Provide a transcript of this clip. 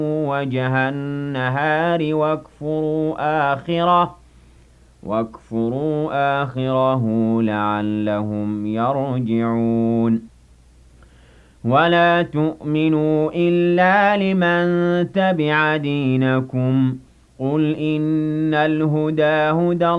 وجه النهار واكفروا آخره لعلهم يرجعون ولا تؤمنوا إلا لمن تبع دينكم قل إن الهدى هدى